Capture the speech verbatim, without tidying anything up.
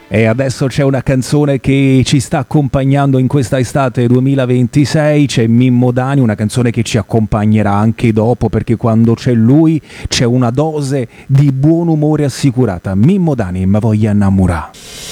E adesso c'è una canzone che ci sta accompagnando in questa estate duemilaventisei, c'è Mimmo Dani, una canzone che ci accompagnerà anche dopo, perché quando c'è lui c'è una dose di buon umore assicurata. Mimmo Dani, ma voglio innamorare.